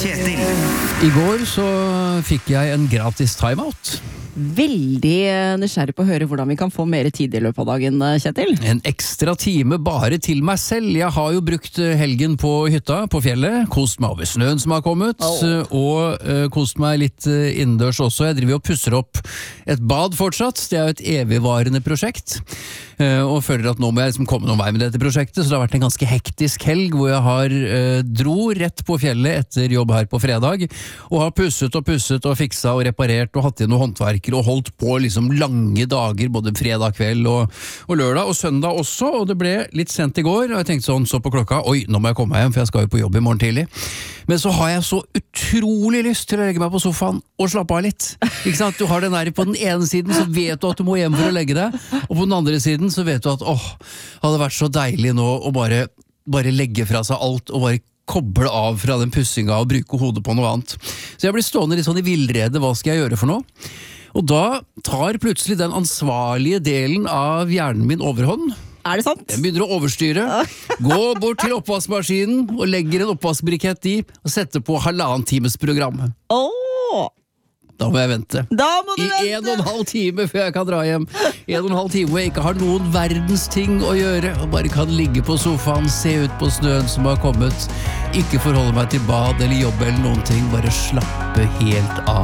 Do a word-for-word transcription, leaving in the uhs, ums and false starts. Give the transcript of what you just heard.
Kjetil. I går så fikk jeg en gratis timeout. Veldig nysgjerrig på å høre hvordan vi kan få mer tid i løpet av dagen, Kjetil. En ekstra time bare til meg selv. Jeg har jo brukt helgen på hytta, på fjellet, kost meg over snøen som har kommet, oh. og uh, kost meg litt uh, innendørs også. Jeg driver og pusser opp et bad fortsatt. Det er jo et evigvarende prosjekt, uh, og føler at nå må jeg liksom komme noen vei med dette prosjektet, så det har vært en ganske hektisk helg, hvor jeg har uh, dro rett på fjellet etter jobb her på fredag, og har pusset og pusset og fiksa og reparert og hatt igjen noen håndverk og holdt på liksom lange dager, både fredag kveld og, og lørdag, og søndag også, og det ble litt sent i går, og jeg tenkte sånn, så på klokka, oi, nå må jeg komme meg hjem, for jeg skal jo på jobb i morgen tidlig. Men så har jeg så utrolig lyst til å legge meg på sofaen og slappe av litt. Ikke sant? Du har den der på den ene siden, så vet du at du må hjem for å legge deg, og på den andre siden så vet du at, åh, hadde vært så deilig nå å bare, bare legge fra seg alt, og bare koble av fra den pussinga og bruke hodet på noe annet. Så jeg blir stående litt sånn i villrede, hva skal jeg gjøre for noe? Og da tar plutselig den ansvarlige delen av hjernen min overhånd. Er det sant? Den begynner å overstyre. Gå bort til oppvaskmaskinen og legger en oppvaskbrikett i og setter på halvannen times program. Åh! Da må jeg vente. Da må du I vente! en og en halv time før jeg kan dra hjem. En og en halv time hvor jeg ikke har noen verdens ting å gjøre, og bare kan ligge på sofaen, se ut på snøen som har kommet, ikke forholde meg til bad eller jobb eller noen ting, bare slappe helt av.